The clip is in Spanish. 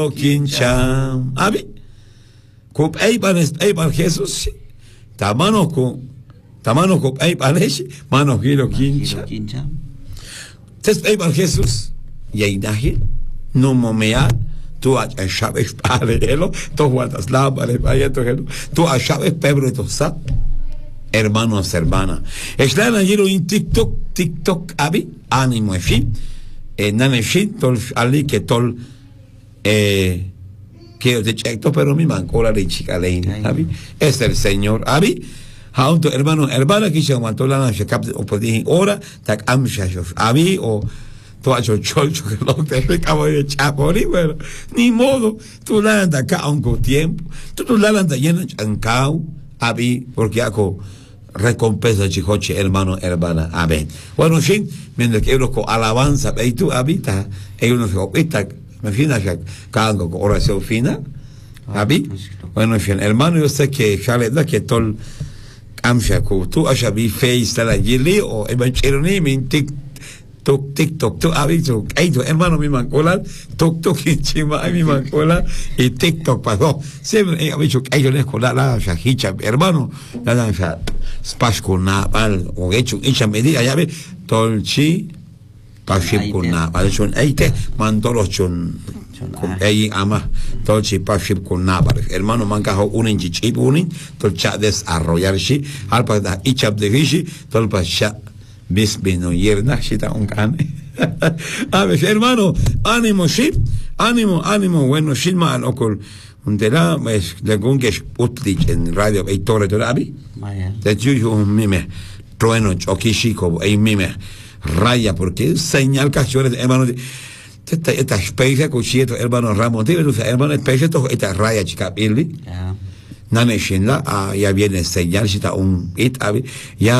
Kincham. Abi. Kup eiban Jesus. Tamano kup eibanesh. Mano kilo kincham. Tes eiban Jesus. Yainahi. No momeat. Tú sabes parelo. Tú guardas la pareto. Tú sabes pebre to sap. Hermanos, hermanas. Están allí en TikTok, abi. Ánimo, en fin. Nanefin, tol ali que tol que te checo, pero mi mancola de chica leina, abi. Es el Señor, abi. Junto hermana que se aguantó la noche cap o podían ora, tak amshashos, abi o tu hacho cholcho que lo te acabo de chapori, bueno, ni modo, tú la andas acá un tiempo, tú la andas llena chancao, abi, porque hago recompensa chicoche, hermano, hermana, amén. Bueno, sí, mientras que uno con alabanza, y tú habitas, y uno se opita, me fina, con oración fina, abi. Bueno, en fin, hermano, yo sé que ya le da que todo amsha, tú has vi face la gili, o evangelio ni TikTok, tú habitas, hermano, mi mancola, TikTok, encima, mi mancola, y TikTok pasó. Siempre he dicho que ellos les colan la hicha, hermano, la danza, Spashkuna, o hecho medida, ya ve, Tolchi, Pashipkuna, Alchon Eite, Mandolochon, ey ama, Tolchi, Pashipkuna, hermano, mancajo un inchichip, Tolcha desarrollarse, Alpa da Ichap de Gishi, Tolpasha. Bisbino yerna shita un cane. A ver, hermano, ánimo, sí, ánimo, bueno, shilma al okol. Un tela, es de gungesh utlich en radio, y torre de abi. De tuyo un mime, trueno, okishiko, y mime, raya, porque señal cachorro, hermano. Esta especie, cuchillo, hermano Ramón, hermano, especie, esta raya, chica, Billy. Nane shinla, ya viene señal, shita un it abi, ya.